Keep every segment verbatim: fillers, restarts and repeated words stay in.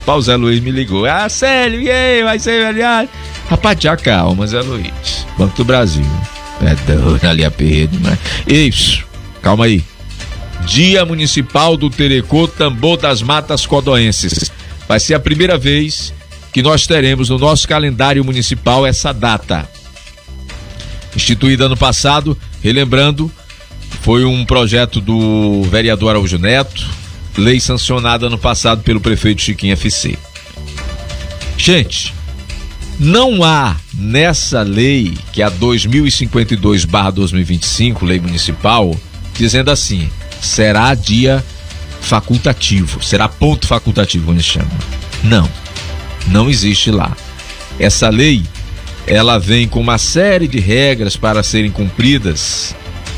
O Zé Luiz me ligou. Ah, Célio, e aí, vai ser feriado? Rapaz, já calma, Zé Luiz. Banco do Brasil. É doido ali a perda, né? Isso, calma aí. Dia Municipal do Terecô, Tambor das Matas Codoenses. Vai ser a primeira vez que nós teremos no nosso calendário municipal essa data. Instituída ano passado, relembrando, foi um projeto do vereador Araújo Neto, lei sancionada ano passado pelo prefeito Chiquinho F C. Gente, não há nessa lei, que é a dois mil e cinquenta e dois barra dois mil e vinte e cinco, lei municipal, dizendo assim, será dia facultativo, será ponto facultativo, como eles chamam. Não, não existe lá. Essa lei, ela vem com uma série de regras para serem cumpridas,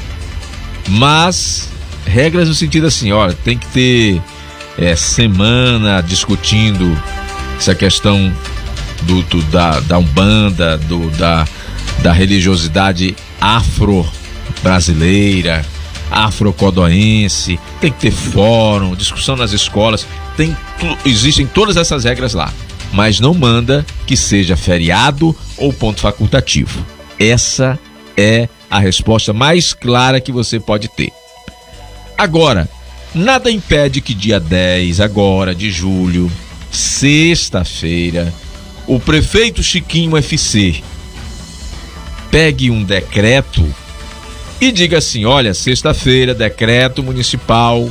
mas regras no sentido assim, olha, tem que ter é, semana discutindo essa questão do, do, da, da Umbanda, do, da, da religiosidade afro-brasileira, afro-codoense, tem que ter fórum, discussão nas escolas, tem, existem todas essas regras lá, mas não manda que seja feriado ou ponto facultativo. Essa é a resposta mais clara que você pode ter. Agora, nada impede que dia dez agora de julho, sexta-feira, o prefeito Chiquinho F C pegue um decreto e diga assim, olha, sexta-feira, decreto municipal,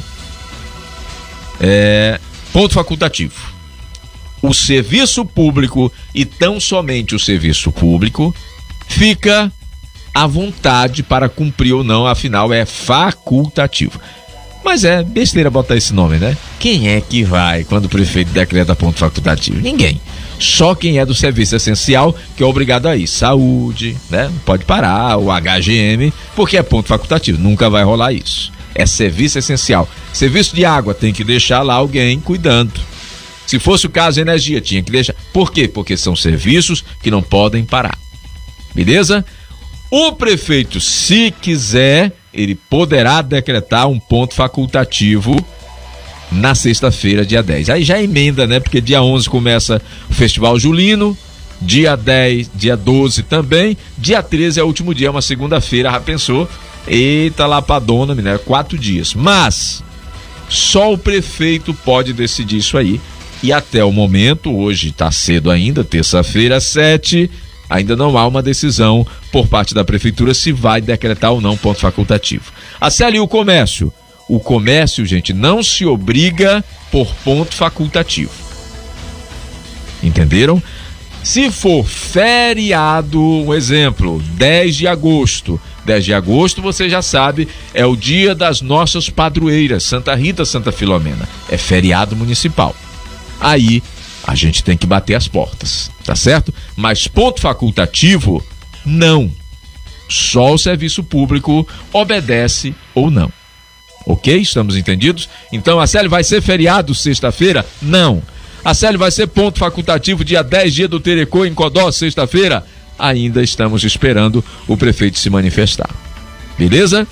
é, ponto facultativo. O serviço público, e tão somente o serviço público, fica à vontade para cumprir ou não, afinal é facultativo. Mas é besteira botar esse nome, né? Quem é que vai quando o prefeito decreta ponto facultativo? Ninguém. Só quem é do serviço essencial que é obrigado a ir. Saúde, né? Não pode parar, o H G M, porque é ponto facultativo. Nunca vai rolar isso. É serviço essencial. Serviço de água tem que deixar lá alguém cuidando. Se fosse o caso de energia, tinha que deixar. Por quê? Porque são serviços que não podem parar. Beleza? O prefeito, se quiser, ele poderá decretar um ponto facultativo na sexta-feira, dia dez. Aí já emenda, né? Porque dia onze começa o Festival Julino, dia dez, dia doze também, dia treze é o último dia, uma segunda-feira, já pensou? Eita, lá pra dona, né? Quatro dias. Mas só o prefeito pode decidir isso aí. E até o momento, hoje tá cedo ainda, terça-feira, sete, ainda não há uma decisão por parte da prefeitura se vai decretar ou não ponto facultativo. A Célia, e o comércio? O comércio, gente, não se obriga por ponto facultativo. Entenderam? Se for feriado, um exemplo, dez de agosto. dez de agosto, você já sabe, é o dia das nossas padroeiras, Santa Rita, Santa Filomena. É feriado municipal. Aí a gente tem que bater as portas, tá certo? Mas ponto facultativo, não. Só o serviço público obedece ou não. Ok? Estamos entendidos? Então a Célia vai ser feriado sexta-feira? Não. A Célia vai ser ponto facultativo dia dez, dia do Terecô em Codó, sexta-feira? Ainda estamos esperando o prefeito se manifestar. Beleza?